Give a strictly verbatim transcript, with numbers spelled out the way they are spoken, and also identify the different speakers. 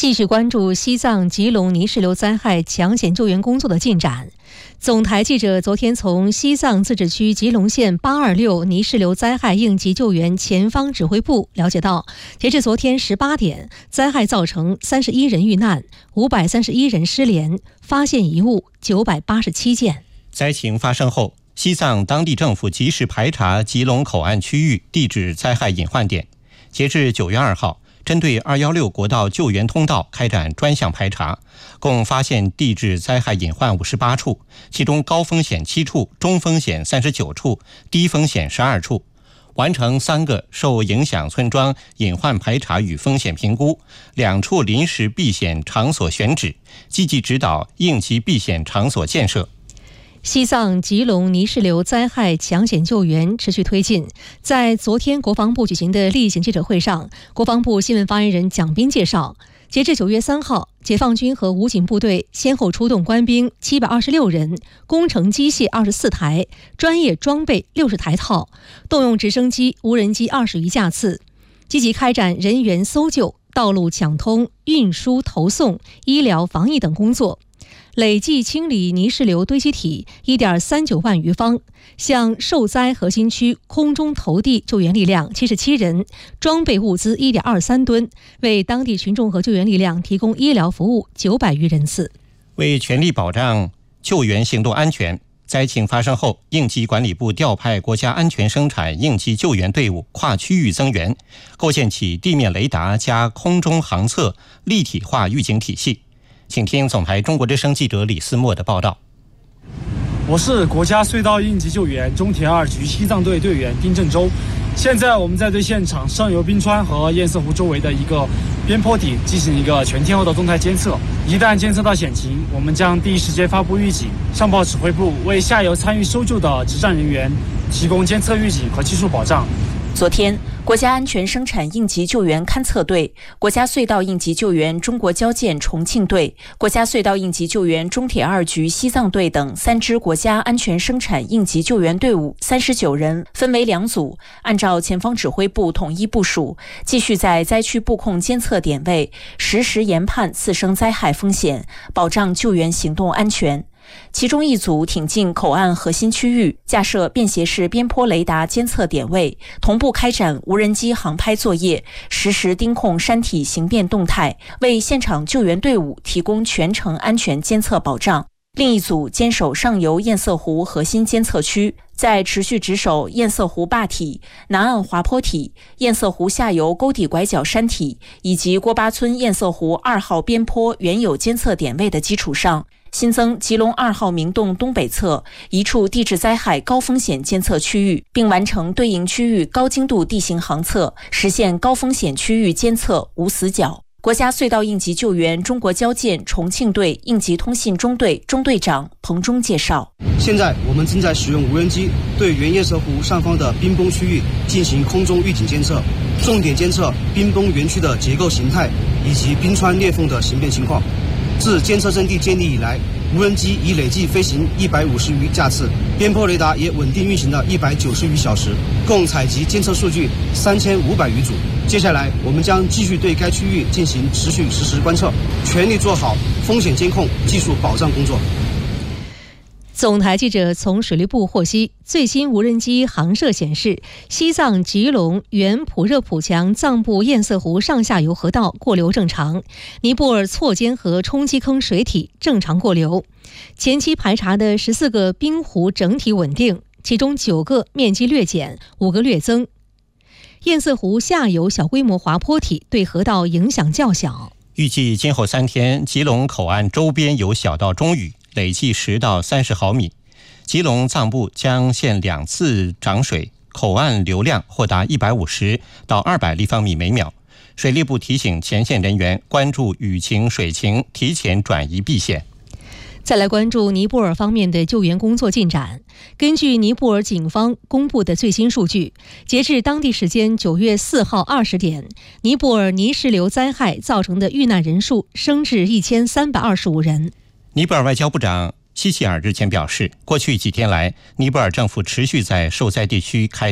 Speaker 1: 继续关注西藏吉隆泥石流灾害抢险救援工作的进展。总台记者昨天从西藏自治区吉隆县八二六泥石流灾害应急救援前方指挥部了解到，截至昨天十八点，灾害造成三十一人遇难，五百三十一人失联，发现遗物九百八十七件。
Speaker 2: 灾情发生后，西藏当地政府及时排查吉隆口岸区域地质灾害隐患点。截至九月二号，针对二一六国道救援通道开展专项排查，共发现地质灾害隐患五十八处，其中高风险七处，中风险三十九处，低风险十二处，完成三个受影响村庄隐患排查与风险评估，两处临时避险场所选址，积极指导应急避险场所建设。
Speaker 1: 西藏吉隆泥石流灾害抢险救援持续推进。在昨天国防部举行的例行记者会上，国防部新闻发言人蒋斌介绍，截至九月三号，解放军和武警部队先后出动官兵七百二十六人，工程机械二十四台，专业装备六十台套，动用直升机、无人机二十余架次，积极开展人员搜救、道路抢通、运输投送、医疗防疫等工作，累计清理泥石流堆积体 一点三九万余方，向受灾核心区空中投递救援力量七十七人，装备物资 一点二三吨，为当地群众和救援力量提供医疗服务九百余人次。
Speaker 2: 为全力保障救援行动安全，灾情发生后，应急管理部调派国家安全生产应急救援队伍跨区域增援，构建起地面雷达加空中航测立体化预警体系。请听总台中国之声记者李思墨的报道。
Speaker 3: 我是国家隧道应急救援中铁二局西藏队队员丁振洲。现在我们在对现场上游冰川和堰塞湖周围的一个边坡底进行一个全天候的动态监测。一旦监测到险情，我们将第一时间发布预警，上报指挥部，为下游参与搜救的执战人员提供监测预警和技术保障。
Speaker 4: 昨天，国家安全生产应急救援勘测队、国家隧道应急救援中国交建重庆队、国家隧道应急救援中铁二局西藏队等三支国家安全生产应急救援队伍三十九人，分为两组，按照前方指挥部统一部署，继续在灾区布控监测点位，实时研判次生灾害风险，保障救援行动安全。其中一组挺进口岸核心区域，架设便携式边坡雷达监测点位，同步开展无人机航拍作业，实时盯控山体形变动态，为现场救援队伍提供全程安全监测保障。另一组坚守上游堰塞湖核心监测区，在持续值守堰塞湖坝体、南岸滑坡体、堰塞湖下游沟底拐角山体以及郭巴村堰塞湖二号边坡原有监测点位的基础上，新增吉隆二号明洞东北侧一处地质灾害高风险监测区域，并完成对应区域高精度地形航测，实现高风险区域监测无死角。国家隧道应急救援中国交建重庆队应急通信中队中队长彭忠介绍，
Speaker 5: 现在我们正在使用无人机对原堰塞湖上方的冰崩区域进行空中预警监测，重点监测冰崩园区的结构形态以及冰川裂缝的形变情况。自监测阵地建立以来，无人机已累计飞行一百五十余架次，边坡雷达也稳定运行了一百九十余小时，共采集监测数据三千五百余组。接下来，我们将继续对该区域进行持续实时观测，全力做好风险监控、技术保障工作。
Speaker 1: 总台记者从水利部获悉，最新无人机航摄显示，西藏吉隆原普热普强藏部堰塞湖上下游河道过流正常，尼泊尔错尖河冲积坑水体正常过流。前期排查的十四个冰湖整体稳定，其中九个面积略减，五个略增。堰塞湖下游小规模滑坡体对河道影响较小。
Speaker 2: 预计今后三天，吉隆口岸周边有小到中雨，累计十到三十毫米。吉隆藏部将限两次涨水，口岸流量或达一百五十到二百立方米每秒。水利部提醒前线人员关注雨情、水情，提前转移避险。
Speaker 1: 再来关注尼泊尔方面的救援工作进展。根据尼泊尔警方公布的最新数据，截至当地时间九月四号二十点，尼泊尔泥石流灾害造成的遇难人数升至一千三百二十五人。
Speaker 2: 尼泊尔外交部长希希尔日前表示，过去几天来，尼泊尔政府持续在受灾地区开